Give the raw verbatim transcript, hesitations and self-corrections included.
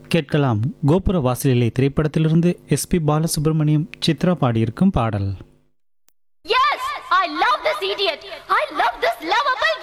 கேட்கலாம் கோபுர வாசலிலே திரைப்படத்திலிருந்து எஸ்பி பாலசுப்ரமணியம் சித்ரா பாடியிருக்கும் பாடல். Yes, I love this idiot. I love this lovable